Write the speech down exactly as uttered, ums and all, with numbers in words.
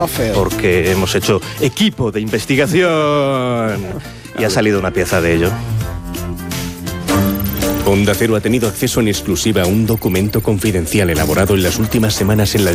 porque hemos hecho equipo de investigación y ha salido una pieza de ello. Onda Cero ha tenido acceso en exclusiva a un documento confidencial elaborado en las últimas semanas en la